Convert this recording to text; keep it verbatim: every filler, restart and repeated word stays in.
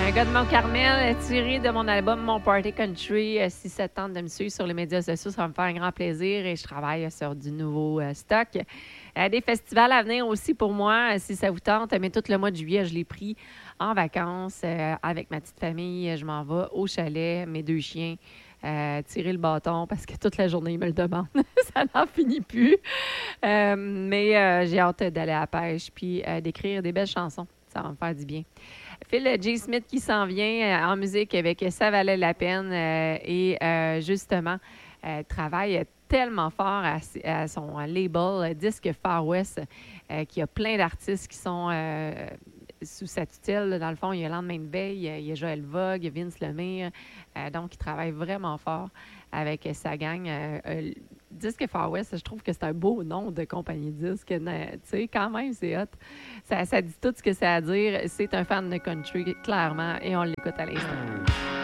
Un gars de Mont-Carmel, tiré de mon album Mon Party Country. Euh, Si ça tente de me suivre sur les médias sociaux, ça va me faire un grand plaisir et je travaille sur du nouveau euh, stock. Euh, des festivals à venir aussi pour moi, euh, si ça vous tente. Mais tout le mois de juillet, je l'ai pris en vacances euh, avec ma petite famille. Je m'en vais au chalet, mes deux chiens, euh, tirer le bâton parce que toute la journée, ils me le demandent. Ça n'en finit plus. Euh, mais euh, j'ai hâte d'aller à la pêche puis euh, d'écrire des belles chansons. Ça va me faire du bien. Phil J. Smith qui s'en vient euh, en musique avec Ça valait la peine euh, et euh, justement euh, travaille tellement fort à, à son label euh, Disque Far West euh, qui a plein d'artistes qui sont euh, sous sa tutelle. Dans le fond, il y a Lendemain de veille, il y a Joël Vogue, il y a Vince Lemire. Euh, donc, il travaille vraiment fort avec sa gang. Euh, euh, Disque Far West, je trouve que c'est un beau nom de compagnie de disque. Tu sais, quand même, c'est hot. Ça, ça dit tout ce que ça a à dire. C'est un fan de country, clairement, et on l'écoute à l'instant.